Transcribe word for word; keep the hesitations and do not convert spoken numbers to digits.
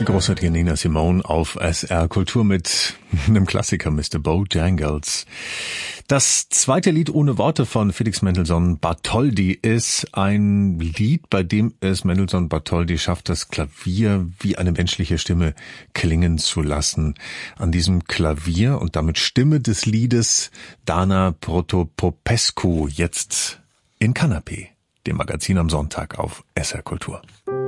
Die großartige Nina Simone auf S R Kultur mit einem Klassiker, Mister Bojangles. Das zweite Lied ohne Worte von Felix Mendelssohn Bartholdy ist ein Lied, bei dem es Mendelssohn Bartholdy schafft, das Klavier wie eine menschliche Stimme klingen zu lassen. An diesem Klavier und damit Stimme des Liedes Dana Protopopescu, jetzt in Kanapé, dem Magazin am Sonntag auf S R Kultur.